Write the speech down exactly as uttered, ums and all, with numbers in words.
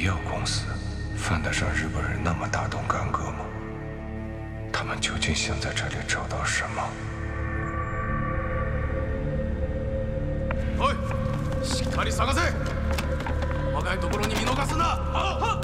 药公司犯得上日本人那么大动干戈吗？他们究竟想在这里找到什么？ おい、しっかり探せ。若いところに見逃すな。はっ。